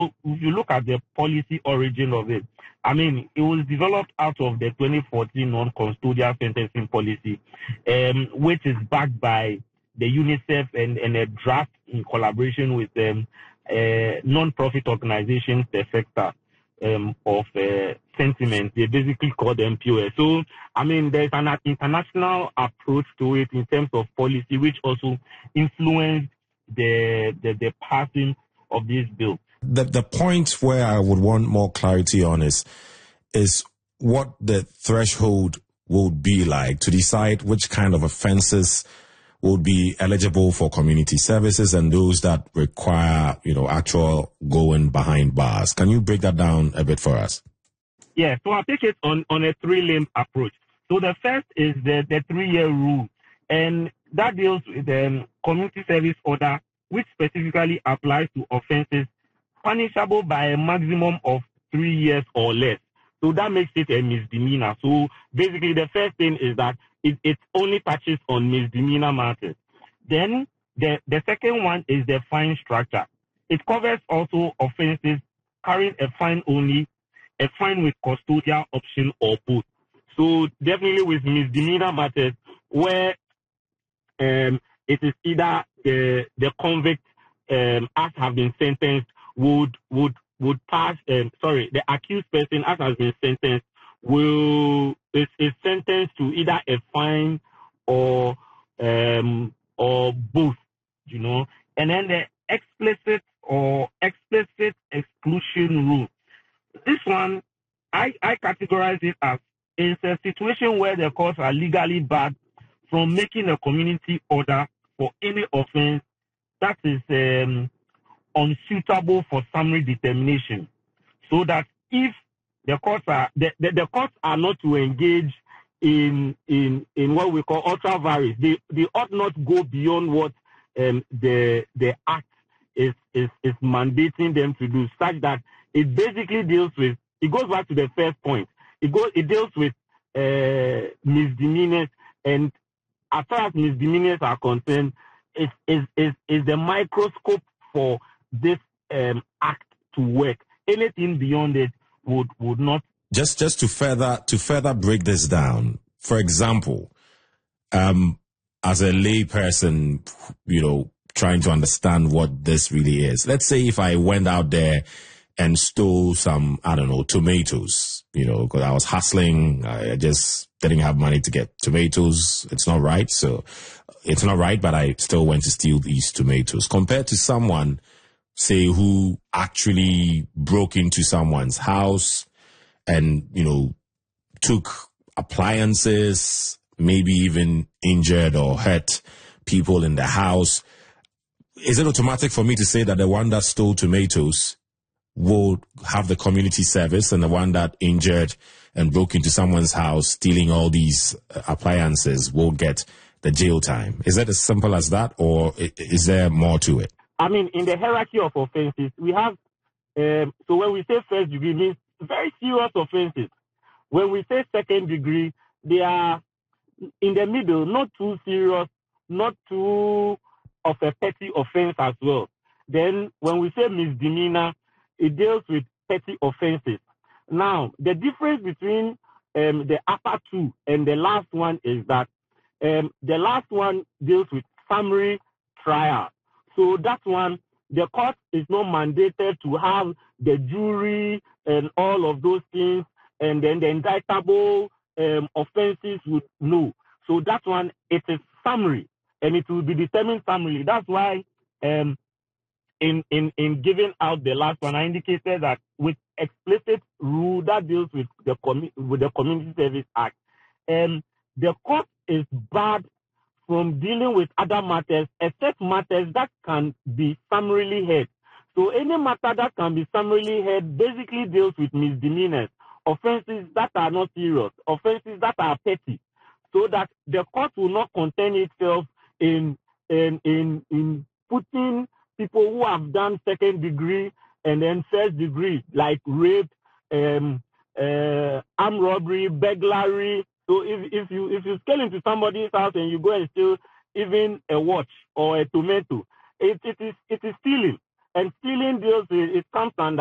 if you look at the policy origin of it, I mean, it was developed out of the 2014 non-custodial sentencing policy, which is backed by the UNICEF and a draft in collaboration with non-profit organizations, the sector of sentiment. They basically call them POS. So, I mean, there's an international approach to it in terms of policy, which also influenced the passing of this bill. The point where I would want more clarity on is what the threshold would be like to decide which kind of offenses would be eligible for community services and those that require, actual going behind bars. Can you break that down a bit for us? Yeah, so I'll take it on a three-limb approach. So the first is the 3-year rule, and that deals with the community service order, which specifically applies to offenses punishable by a maximum of 3 years or less. So that makes it a misdemeanor. So basically the first thing is that it only touches on misdemeanor matters. Then the second one is the fine structure. It covers also offenses carrying a fine only, a fine with custodial option or both. So definitely with misdemeanor matters where it is either the convict as have been sentenced would pass. The accused person as has been sentenced is sentenced to either a fine or both, and then the explicit exclusion rule. This one, I categorize it as it's a situation where the courts are legally barred from making a community order for any offense that is unsuitable for summary determination, so that if the courts are not to engage in what we call ultra vires, they ought not go beyond what the act is mandating them to do, such that it basically deals with, it goes back to the first point. It deals with misdemeanors, and as far as misdemeanors are concerned, is the microscope for this act to work. Anything beyond it would not. Just to further break this down, for example, as a lay person, trying to understand what this really is. Let's say if I went out there and stole some, tomatoes, because I was hustling, I just didn't have money to get tomatoes. It's not right. So it's not right, but I still went to steal these tomatoes. Compared to someone, say, who actually broke into someone's house and, took appliances, maybe even injured or hurt people in the house. Is it automatic for me to say that the one that stole tomatoes will have the community service and the one that injured and broke into someone's house stealing all these appliances will get the jail time? Is that as simple as that, or is there more to it? I mean, in the hierarchy of offenses, we have, so when we say first degree, means very serious offenses. When we say second degree, they are in the middle, not too serious, not too of a petty offense as well. Then when we say misdemeanor, it deals with petty offenses. Now, the difference between the upper two and the last one is that the last one deals with summary trial. So that one, the court is not mandated to have the jury and all of those things, and then the indictable offenses would know. So that one, it is summary, and it will be determined summarily. That's why in giving out the last one, I indicated that with explicit rule that deals with the Community Service Act, the court is barred from dealing with other matters except matters that can be summarily heard. So any matter that can be summarily heard basically deals with misdemeanors, offenses that are not serious, offenses that are petty, so that the court will not concern itself in putting people who have done second degree and then first degree, like rape, armed robbery, burglary. So if you scale into somebody's house and you go and steal even a watch or a tomato, it is stealing. And stealing deals, it comes under